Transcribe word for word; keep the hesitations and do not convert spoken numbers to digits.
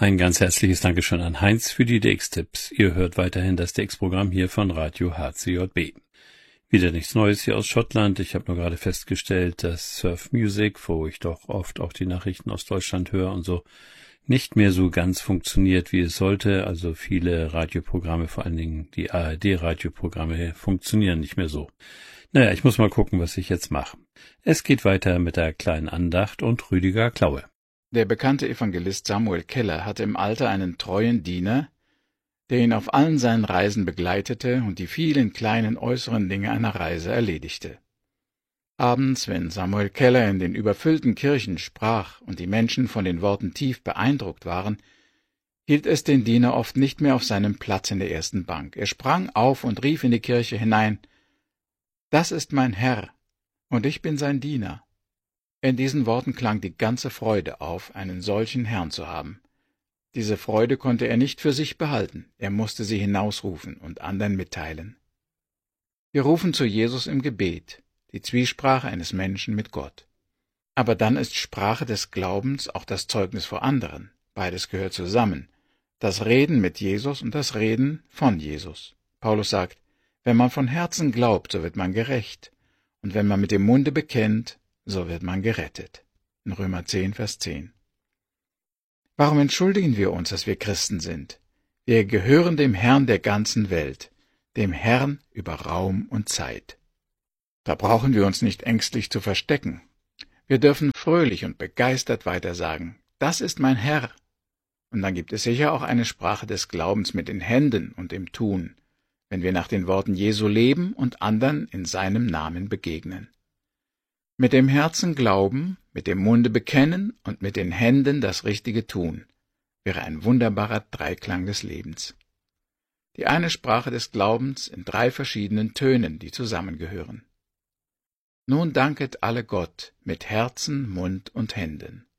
Ein ganz herzliches Dankeschön an Heinz für die D X-Tipps. Ihr hört weiterhin das D X-Programm hier von Radio H C J B. Wieder nichts Neues hier aus Schottland. Ich habe nur gerade festgestellt, dass Surf Music, wo ich doch oft auch die Nachrichten aus Deutschland höre und so, nicht mehr so ganz funktioniert, wie es sollte. Also viele Radioprogramme, vor allen Dingen die A R D-Radioprogramme, funktionieren nicht mehr so. Naja, ich muss mal gucken, was ich jetzt mache. Es geht weiter mit der kleinen Andacht und Rüdiger Klaue. Der bekannte Evangelist Samuel Keller hatte im Alter einen treuen Diener, der ihn auf allen seinen Reisen begleitete und die vielen kleinen äußeren Dinge einer Reise erledigte. Abends, wenn Samuel Keller in den überfüllten Kirchen sprach und die Menschen von den Worten tief beeindruckt waren, hielt es den Diener oft nicht mehr auf seinem Platz in der ersten Bank. Er sprang auf und rief in die Kirche hinein: »Das ist mein Herr, und ich bin sein Diener.« In diesen Worten klang die ganze Freude auf, einen solchen Herrn zu haben. Diese Freude konnte er nicht für sich behalten, er musste sie hinausrufen und anderen mitteilen. Wir rufen zu Jesus im Gebet, die Zwiesprache eines Menschen mit Gott. Aber dann ist Sprache des Glaubens auch das Zeugnis vor anderen. Beides gehört zusammen. Das Reden mit Jesus und das Reden von Jesus. Paulus sagt, wenn man von Herzen glaubt, so wird man gerecht. Und wenn man mit dem Munde bekennt, so wird man gerettet. In Römer zehn, Vers zehn. Warum entschuldigen wir uns, dass wir Christen sind? Wir gehören dem Herrn der ganzen Welt, dem Herrn über Raum und Zeit. Da brauchen wir uns nicht ängstlich zu verstecken. Wir dürfen fröhlich und begeistert weiter sagen, das ist mein Herr. Und dann gibt es sicher auch eine Sprache des Glaubens mit den Händen und dem Tun, wenn wir nach den Worten Jesu leben und anderen in seinem Namen begegnen. Mit dem Herzen glauben, mit dem Munde bekennen und mit den Händen das Richtige tun, wäre ein wunderbarer Dreiklang des Lebens. Die eine Sprache des Glaubens in drei verschiedenen Tönen, die zusammengehören. Nun danket alle Gott mit Herzen, Mund und Händen.